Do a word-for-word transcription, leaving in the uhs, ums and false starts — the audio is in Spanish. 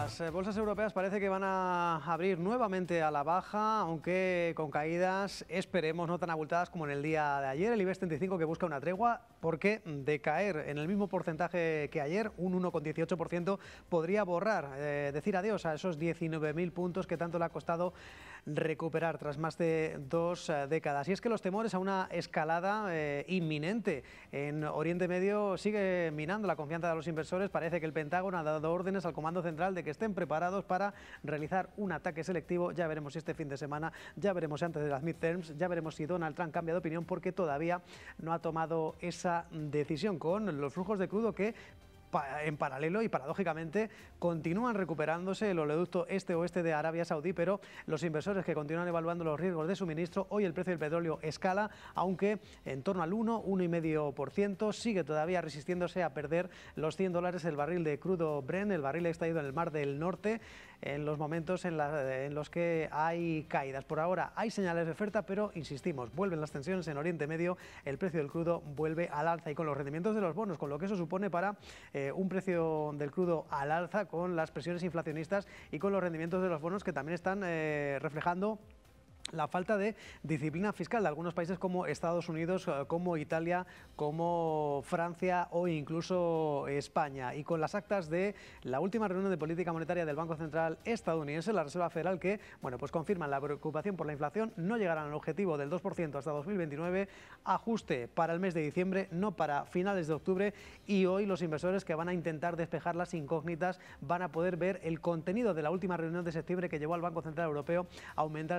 Las eh, bolsas europeas parece que van a abrir nuevamente a la baja, aunque con caídas, esperemos, no tan abultadas como en el día de ayer. El IBEX treinta y cinco que busca una tregua, porque de caer en el mismo porcentaje que ayer, un uno coma dieciocho por ciento, podría borrar, eh, decir adiós a esos diecinueve mil puntos que tanto le ha costado recuperar tras más de dos eh, décadas. Y es que los temores a una escalada eh, inminente en Oriente Medio sigue minando la confianza de los inversores. Parece que el Pentágono ha dado órdenes al Comando Central de que estén preparados para realizar un ataque selectivo. Ya veremos si este fin de semana, ya veremos si antes de las midterms, ya veremos si Donald Trump cambia de opinión, porque todavía no ha tomado esa decisión, con los flujos de crudo que en paralelo y paradójicamente continúan recuperándose el oleoducto este-oeste de Arabia Saudí, pero los inversores que continúan evaluando los riesgos de suministro, hoy el precio del petróleo escala, aunque en torno al uno, uno coma cinco por ciento, sigue todavía resistiéndose a perder los cien dólares el barril de crudo Brent, el barril extraído en el Mar del Norte, en los momentos en, la, en los que hay caídas. Por ahora hay señales de oferta, pero insistimos, vuelven las tensiones en Oriente Medio, el precio del crudo vuelve al alza, y con los rendimientos de los bonos, con lo que eso supone para eh, un precio del crudo al alza, con las presiones inflacionistas y con los rendimientos de los bonos que también están eh, reflejando la falta de disciplina fiscal de algunos países como Estados Unidos, como Italia, como Francia o incluso España. Y con las actas de la última reunión de política monetaria del Banco Central estadounidense, la Reserva Federal, que bueno, pues confirman la preocupación por la inflación, no llegarán al objetivo del dos por ciento hasta dos mil veintinueve, ajuste para el mes de diciembre, no para finales de octubre, y hoy los inversores que van a intentar despejar las incógnitas van a poder ver el contenido de la última reunión de septiembre, que llevó al Banco Central Europeo a aumentar